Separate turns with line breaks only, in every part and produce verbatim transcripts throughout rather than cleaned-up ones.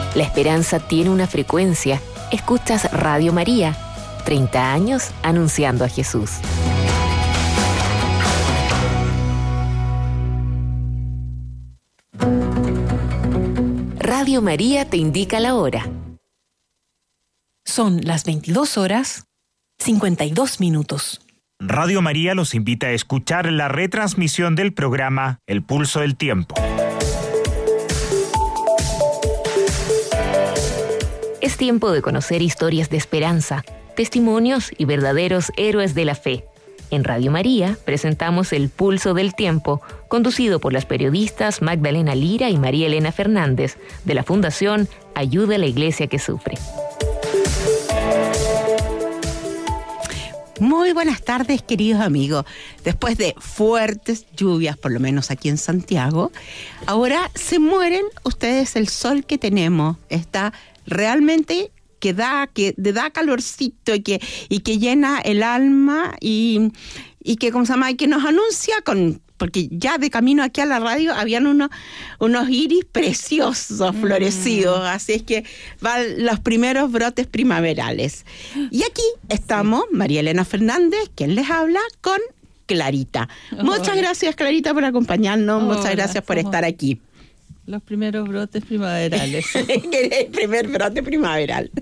La esperanza tiene una frecuencia. Escuchas Radio María, treinta años anunciando a Jesús. Radio María te indica la hora.
Son las veintidós horas, cincuenta y dos minutos.
Radio María los invita a escuchar la retransmisión del programa El Pulso del Tiempo.
Es tiempo de conocer historias de esperanza, testimonios y verdaderos héroes de la fe. En Radio María presentamos El Pulso del Tiempo, conducido por las periodistas Magdalena Lira y María Elena Fernández, de la Fundación Ayuda a la Iglesia que Sufre.
Muy buenas tardes, queridos amigos. Después de fuertes lluvias, por lo menos aquí en Santiago, ahora se mueren ustedes el sol que tenemos. Está realmente que da, que da calorcito y que, y que llena el alma y, y que, ¿cómo se llama? Y que nos anuncia con... Porque ya de camino aquí a la radio habían unos, unos iris preciosos florecidos, mm. así es que van los primeros brotes primaverales. Y aquí estamos, sí. María Elena Fernández, quien les habla, con Clarita. Hola. Muchas gracias, Clarita, por acompañarnos, Hola, muchas gracias por estar aquí.
Los primeros brotes primaverales.
El primer brote primaveral.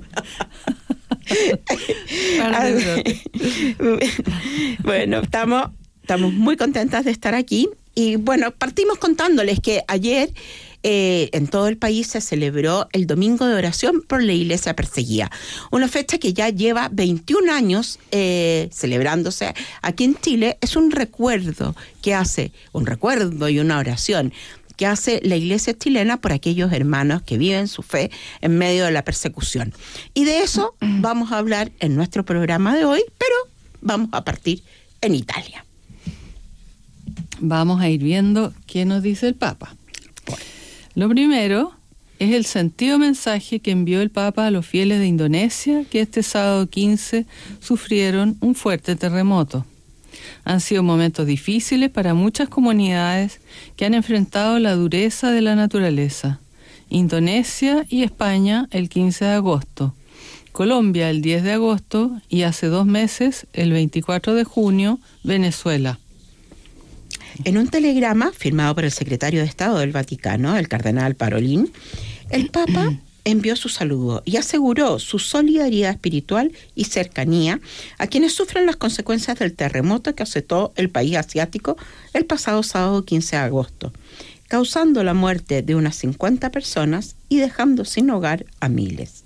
Bueno, estamos... Estamos muy contentas de estar aquí y bueno, partimos contándoles que ayer eh, en todo el país se celebró el Domingo de Oración por la Iglesia Perseguida, una fecha que ya lleva veintiún años eh, celebrándose aquí en Chile. Es un recuerdo que hace, un recuerdo y una oración que hace la Iglesia chilena por aquellos hermanos que viven su fe en medio de la persecución. Y de eso vamos a hablar en nuestro programa de hoy, pero vamos a partir en Italia.
Vamos a ir viendo qué nos dice el Papa. Lo primero es el sentido mensaje que envió el Papa a los fieles de Indonesia, que este sábado quince sufrieron un fuerte terremoto. Han sido momentos difíciles para muchas comunidades que han enfrentado la dureza de la naturaleza. Indonesia y España el quince de agosto, Colombia el diez de agosto y hace dos meses, el veinticuatro de junio, Venezuela.
En un telegrama firmado por el secretario de Estado del Vaticano, el cardenal Parolin, el Papa envió su saludo y aseguró su solidaridad espiritual y cercanía a quienes sufren las consecuencias del terremoto que azotó el país asiático el pasado sábado quince de agosto, causando la muerte de unas cincuenta personas y dejando sin hogar a miles.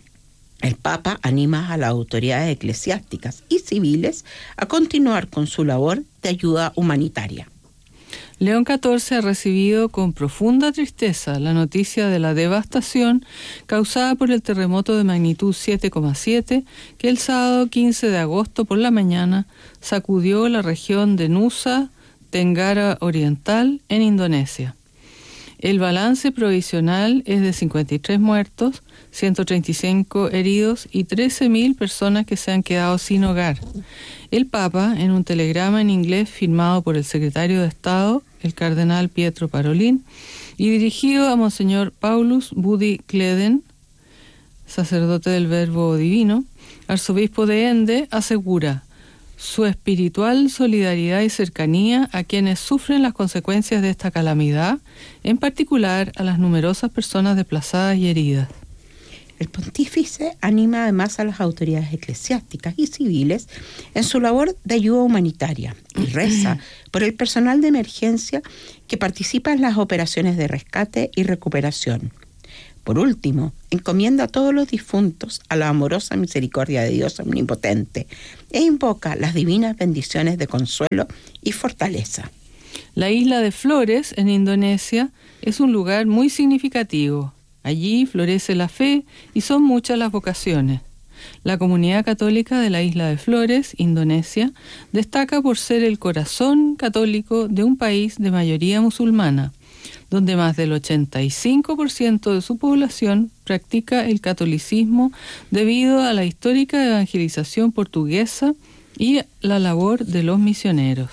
El Papa anima a las autoridades eclesiásticas y civiles a continuar con su labor de ayuda humanitaria.
León catorce ha recibido con profunda tristeza la noticia de la devastación causada por el terremoto de magnitud siete coma siete que el sábado quince de agosto por la mañana sacudió la región de Nusa Tenggara Oriental en Indonesia. El balance provisional es de cincuenta y tres muertos, ciento treinta y cinco heridos y trece mil personas que se han quedado sin hogar. El Papa, en un telegrama en inglés firmado por el secretario de Estado, el cardenal Pietro Parolin, y dirigido a Monseñor Paulus Budi Kleden, sacerdote del Verbo Divino, arzobispo de Ende, asegura su espiritual solidaridad y cercanía a quienes sufren las consecuencias de esta calamidad, en particular a las numerosas personas desplazadas y heridas.
El pontífice anima además a las autoridades eclesiásticas y civiles en su labor de ayuda humanitaria y reza por el personal de emergencia que participa en las operaciones de rescate y recuperación. Por último, encomienda a todos los difuntos a la amorosa misericordia de Dios omnipotente e invoca las divinas bendiciones de consuelo y fortaleza.
La isla de Flores, en Indonesia, es un lugar muy significativo. Allí florece la fe y son muchas las vocaciones. La comunidad católica de la isla de Flores, Indonesia, destaca por ser el corazón católico de un país de mayoría musulmana, donde más del ochenta y cinco por ciento de su población practica el catolicismo debido a la histórica evangelización portuguesa y la labor de los misioneros.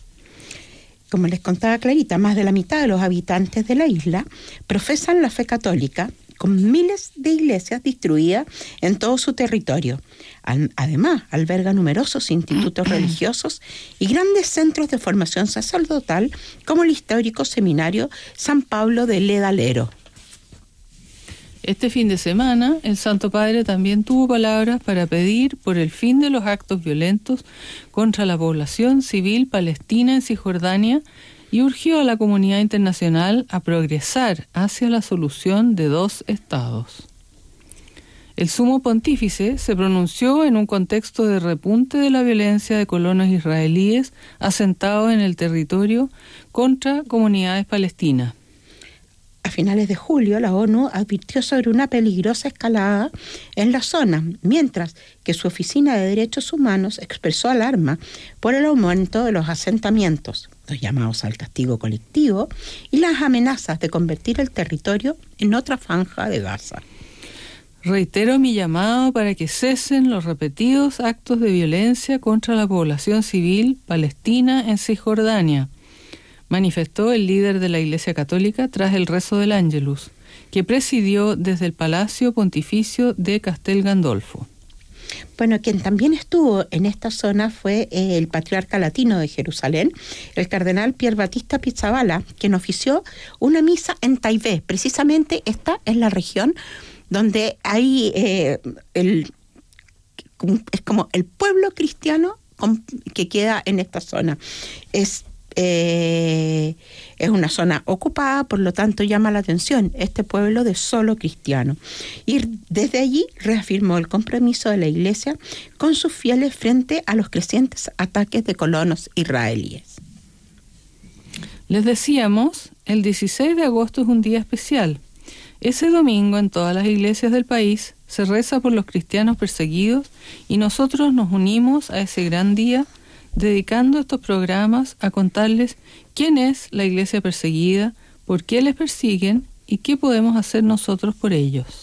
Como les contaba Clarita, más de la mitad de los habitantes de la isla profesan la fe católica, con miles de iglesias distribuidas en todo su territorio. Además, alberga numerosos institutos religiosos y grandes centros de formación sacerdotal, como el histórico seminario San Pablo de Ledalero.
Este fin de semana, el Santo Padre también tuvo palabras para pedir por el fin de los actos violentos contra la población civil palestina en Cisjordania y urgió a la comunidad internacional a progresar hacia la solución de dos estados. El sumo pontífice se pronunció en un contexto de repunte de la violencia de colonos israelíes asentados en el territorio contra comunidades palestinas.
A finales de julio, la ONU advirtió sobre una peligrosa escalada en la zona, mientras que su Oficina de Derechos Humanos expresó alarma por el aumento de los asentamientos, los llamados al castigo colectivo, y las amenazas de convertir el territorio en otra franja de Gaza.
Reitero mi llamado para que cesen los repetidos actos de violencia contra la población civil palestina en Cisjordania, manifestó el líder de la Iglesia Católica tras el rezo del Ángelus, que presidió desde el Palacio Pontificio de Castel Gandolfo.
Bueno, quien también estuvo en esta zona fue eh, el patriarca latino de Jerusalén, el cardenal Pier Battista Pizzaballa, quien ofició una misa en Taipei. Precisamente esta es la región donde hay eh, el, es como el pueblo cristiano que queda en esta zona. Es Eh, es una zona ocupada, por lo tanto llama la atención este pueblo de solo cristiano. Y desde allí reafirmó el compromiso de la Iglesia con sus fieles frente a los crecientes ataques de colonos israelíes.
Les decíamos, el dieciséis de agosto es un día especial. Ese domingo en todas las iglesias del país se reza por los cristianos perseguidos y nosotros nos unimos a ese gran día dedicando estos programas a contarles quién es la iglesia perseguida, por qué les persiguen y qué podemos hacer nosotros por ellos.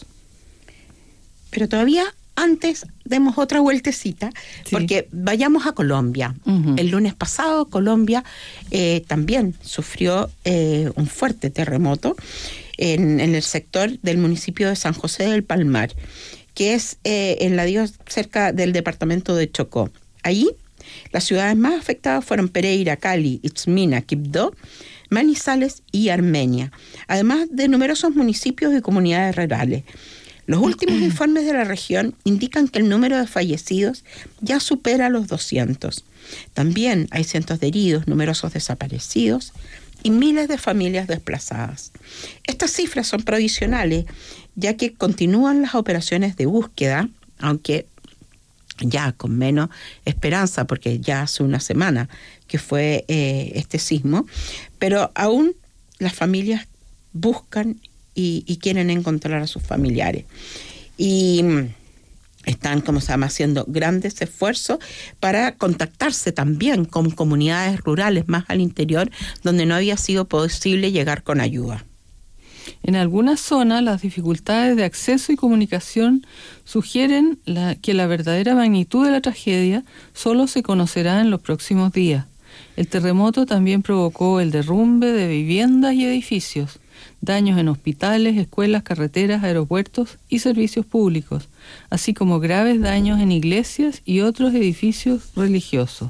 Pero todavía antes demos otra vueltecita, sí, porque vayamos a Colombia. Uh-huh. El lunes pasado Colombia eh, también sufrió eh, un fuerte terremoto en, en el sector del municipio de San José del Palmar, que es eh, en la dio cerca del departamento de Chocó. Allí las ciudades más afectadas fueron Pereira, Cali, Itzmina, Quibdó, Manizales y Armenia, además de numerosos municipios y comunidades rurales. Los últimos informes de la región indican que el número de fallecidos ya supera los doscientos. También hay cientos de heridos, numerosos desaparecidos y miles de familias desplazadas. Estas cifras son provisionales, ya que continúan las operaciones de búsqueda, aunque ya con menos esperanza, porque ya hace una semana que fue eh, este sismo, pero aún las familias buscan y, y quieren encontrar a sus familiares. Y están, como se llama, haciendo grandes esfuerzos para contactarse también con comunidades rurales más al interior, donde no había sido posible llegar con ayuda.
En algunas zonas, las dificultades de acceso y comunicación sugieren la, que la verdadera magnitud de la tragedia solo se conocerá en los próximos días. El terremoto también provocó el derrumbe de viviendas y edificios, daños en hospitales, escuelas, carreteras, aeropuertos y servicios públicos, así como graves daños en iglesias y otros edificios religiosos.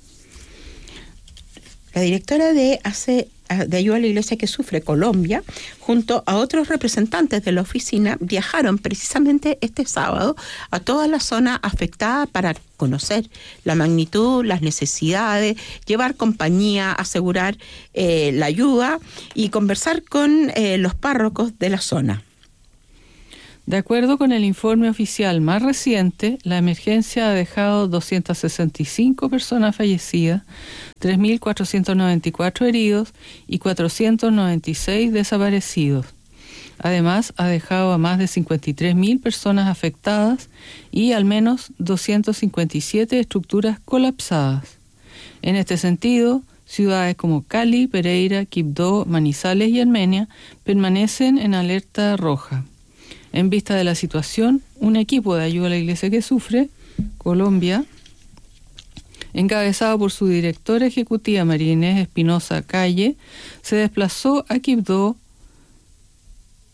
La directora de hace de Ayuda a la Iglesia que Sufre Colombia, junto a otros representantes de la oficina, viajaron precisamente este sábado a toda la zona afectada para conocer la magnitud, las necesidades, llevar compañía, asegurar eh, la ayuda y conversar con eh, los párrocos de la zona.
De acuerdo con el informe oficial más reciente, la emergencia ha dejado doscientas sesenta y cinco personas fallecidas, tres mil cuatrocientos noventa y cuatro heridos y cuatrocientos noventa y seis desaparecidos. Además, ha dejado a más de cincuenta y tres mil personas afectadas y al menos doscientas cincuenta y siete estructuras colapsadas. En este sentido, ciudades como Cali, Pereira, Quibdó, Manizales y Armenia permanecen en alerta roja. En vista de la situación, un equipo de Ayuda a la Iglesia que Sufre, Colombia, encabezado por su directora ejecutiva María Inés Espinosa Calle, se desplazó a Quibdó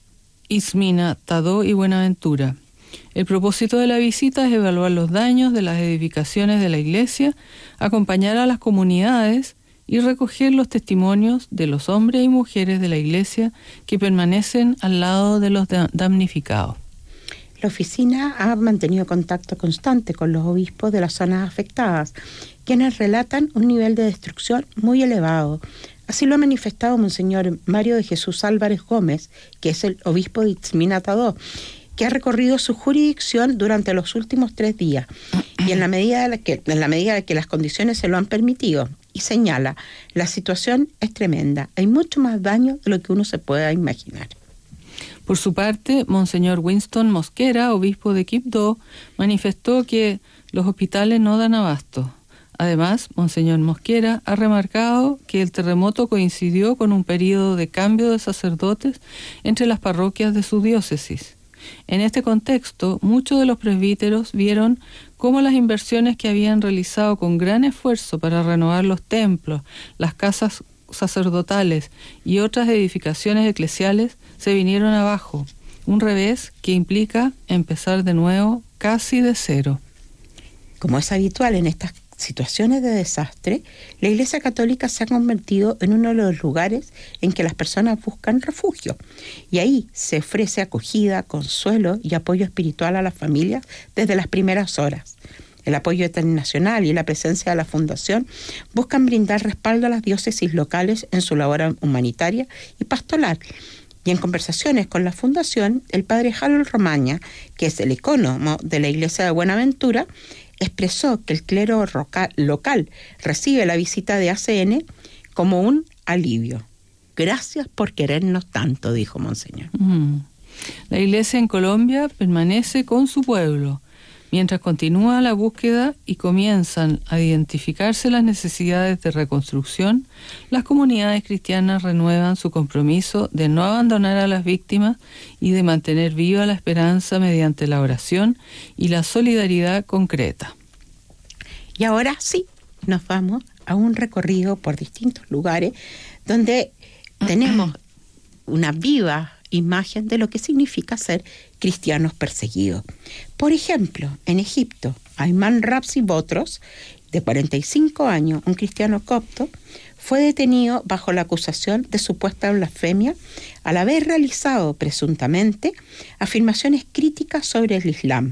Ismina, Tadó y Buenaventura. El propósito de la visita es evaluar los daños de las edificaciones de la iglesia, acompañar a las comunidades y recoger los testimonios de los hombres y mujeres de la iglesia que permanecen al lado de los damnificados.
La oficina ha mantenido contacto constante con los obispos de las zonas afectadas, quienes relatan un nivel de destrucción muy elevado. Así lo ha manifestado Monseñor Mario de Jesús Álvarez Gómez, que es el obispo de Itzmina Tadó, que ha recorrido su jurisdicción durante los últimos tres días y en la medida de que, en la medida de que las condiciones se lo han permitido. Y señala, la situación es tremenda, hay mucho más daño de lo que uno se pueda imaginar.
Por su parte, Monseñor Winston Mosquera, obispo de Quibdó, manifestó que los hospitales no dan abasto. Además, Monseñor Mosquera ha remarcado que el terremoto coincidió con un periodo de cambio de sacerdotes entre las parroquias de su diócesis. En este contexto, muchos de los presbíteros vieron cómo las inversiones que habían realizado con gran esfuerzo para renovar los templos, las casas sacerdotales y otras edificaciones eclesiales se vinieron abajo, un revés que implica empezar de nuevo casi de cero.
Como es habitual en estas situaciones de desastre, la Iglesia Católica se ha convertido en uno de los lugares en que las personas buscan refugio. Y ahí se ofrece acogida, consuelo y apoyo espiritual a las familias desde las primeras horas. El apoyo internacional y la presencia de la Fundación buscan brindar respaldo a las diócesis locales en su labor humanitaria y pastoral. Y en conversaciones con la Fundación, el padre Harold Romaña, que es el ecónomo de la Iglesia de Buenaventura, expresó que el clero local recibe la visita de A C N como un alivio. Gracias por querernos tanto, dijo Monseñor.
Mm. La iglesia en Colombia permanece con su pueblo, mientras continúa la búsqueda y comienzan a identificarse las necesidades de reconstrucción. Las comunidades cristianas renuevan su compromiso de no abandonar a las víctimas y de mantener viva la esperanza mediante la oración y la solidaridad concreta.
Y ahora sí, nos vamos a un recorrido por distintos lugares donde tenemos una viva imagen de lo que significa ser cristianos perseguidos. Por ejemplo, en Egipto, Ayman Rapsi Botros, de cuarenta y cinco años, un cristiano copto, fue detenido bajo la acusación de supuesta blasfemia al haber realizado presuntamente afirmaciones críticas sobre el Islam.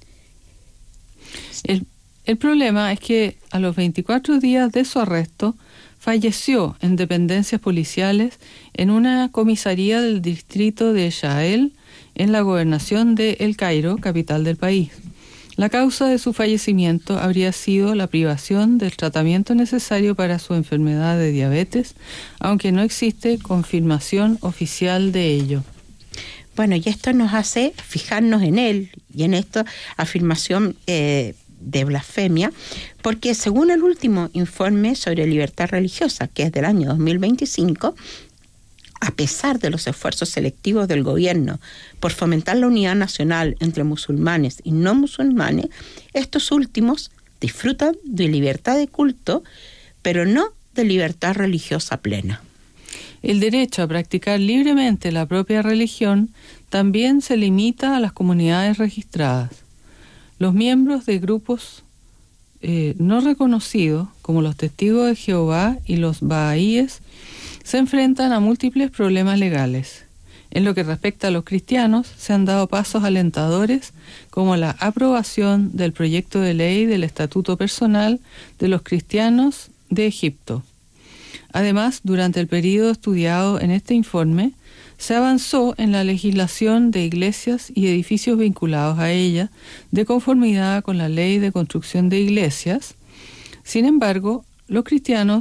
El, el problema es que a los veinticuatro días de su arresto falleció en dependencias policiales en una comisaría del distrito de Sha'el, en la gobernación de El Cairo, capital del país. La causa de su fallecimiento habría sido la privación del tratamiento necesario para su enfermedad de diabetes, aunque no existe confirmación oficial de ello.
Bueno, y esto nos hace fijarnos en él y en esta afirmación eh, de blasfemia, porque según el último informe sobre libertad religiosa, que es del año dos mil veinticinco, a pesar de los esfuerzos selectivos del gobierno por fomentar la unidad nacional entre musulmanes y no musulmanes, estos últimos disfrutan de libertad de culto, pero no de libertad religiosa plena.
El derecho a practicar libremente la propia religión también se limita a las comunidades registradas. Los miembros de grupos eh, no reconocidos, como los testigos de Jehová y los bahá'íes, se enfrentan a múltiples problemas legales. En lo que respecta a los cristianos, se han dado pasos alentadores, como la aprobación del proyecto de ley del Estatuto Personal de los Cristianos de Egipto. Además, durante el periodo estudiado en este informe, se avanzó en la legislación de iglesias y edificios vinculados a ella, de conformidad con la Ley de Construcción de Iglesias. Sin embargo, los cristianos